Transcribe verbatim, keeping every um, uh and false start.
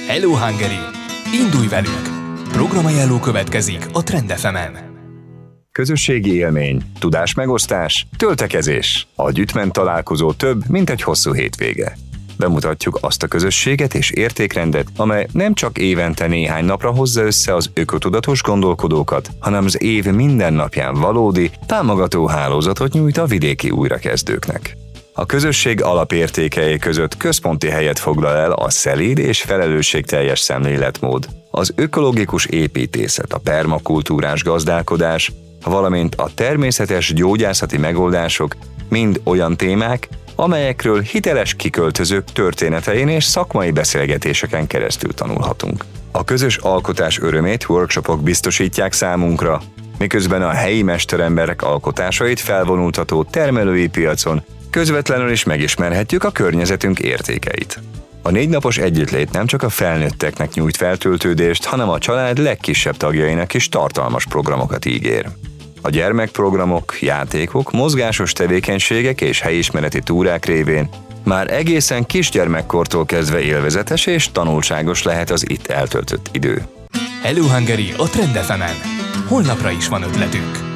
Hello Hungary! Indulj velünk! Programajánló következik a Trend ef emen. Közösségi élmény, tudásmegosztás, töltekezés. A Gyütmen találkozó több, mint egy hosszú hétvége. Bemutatjuk azt a közösséget és értékrendet, amely nem csak évente néhány napra hozza össze az ökotudatos gondolkodókat, hanem az év minden napján valódi, támogató hálózatot nyújt a vidéki újrakezdőknek. A közösség alapértékei között központi helyet foglal el a szelíd és felelősségteljes szemléletmód, az ökológikus építészet, a permakultúrás gazdálkodás, valamint a természetes gyógyászati megoldások mind olyan témák, amelyekről hiteles kiköltözők történetein és szakmai beszélgetéseken keresztül tanulhatunk. A közös alkotás örömét workshopok biztosítják számunkra, miközben a helyi mesteremberek alkotásait felvonultató termelői piacon közvetlenül is megismerhetjük a környezetünk értékeit. A négy napos együttlét nem csak a felnőtteknek nyújt feltöltődést, hanem a család legkisebb tagjainak is tartalmas programokat ígér. A gyermekprogramok, játékok, mozgásos tevékenységek és helyismereti túrák révén már egészen kisgyermekkortól kezdve élvezetes és tanulságos lehet az itt eltöltött idő. Hello Hungary a Trend ef emen. Holnapra is van ötletünk.